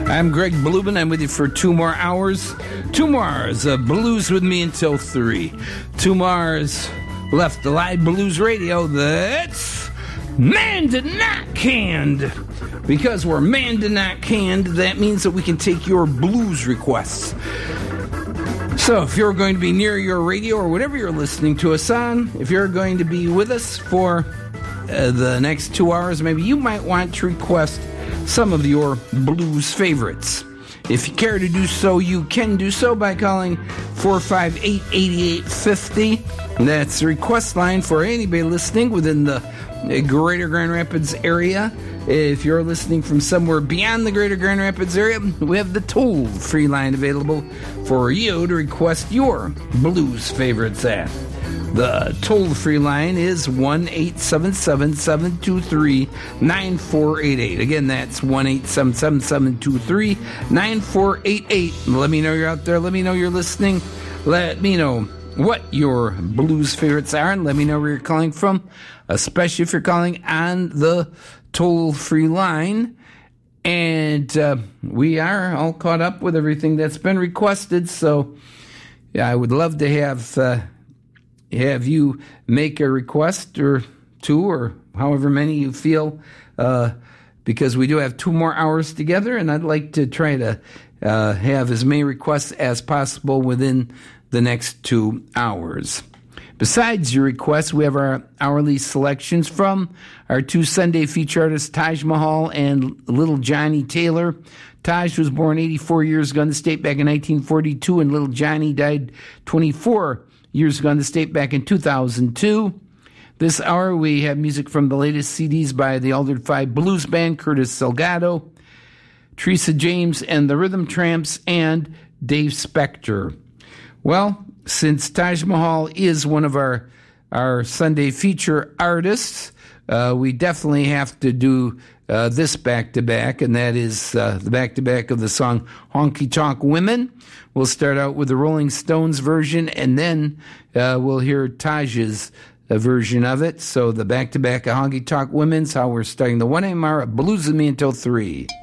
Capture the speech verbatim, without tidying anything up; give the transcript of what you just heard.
I'm Greg Blubin. I'm with you for two more hours. Two more hours of blues with me until three. Two more hours left to live blues radio. That's Man to Not Canned. Because we're Man to Not Canned, that means that we can take your blues requests. So if you're going to be near your radio or whatever you're listening to us on, if you're going to be with us for uh, the next two hours, maybe you might want to request some of your blues favorites. If you care to do so, you can do so by calling four five eight, eight eight five zero. That's the request line for anybody listening within the Greater Grand Rapids area. If you're listening from somewhere beyond the Greater Grand Rapids area, we have the toll-free line available for you to request your blues favorites at. The toll-free line is one eight seven seven, seven two three, nine four eight eight. Again, that's one eight seven seven, seven two three, nine four eight eight. Let me know you're out there. Let me know you're listening. Let me know what your blues favorites are, and let me know where you're calling from, especially if you're calling on the toll-free line. And uh, we are all caught up with everything that's been requested, so yeah, I would love to have... Uh, have you make a request or two or however many you feel, uh, because we do have two more hours together, and I'd like to try to uh, have as many requests as possible within the next two hours. Besides your requests, we have our hourly selections from our two Sunday feature artists, Taj Mahal and Little Johnny Taylor. Taj was born eighty-four years ago in the state back in nineteen forty-two, and Little Johnny died twenty-four years ago in the state back in two thousand two. This hour we have music from the latest C Ds by the Altered Five Blues Band, Curtis Salgado, Teresa James and the Rhythm Tramps, and Dave Spector. Well, since Taj Mahal is one of our, our Sunday feature artists, uh, we definitely have to do uh, this back-to-back, and that is uh, the back-to-back of the song Honky Tonk Women. We'll start out with the Rolling Stones version, and then uh, we'll hear Taj's uh, version of it. So the back-to-back of Honky Tonk Women's how we're starting the one A M hour of Blues with Me until three.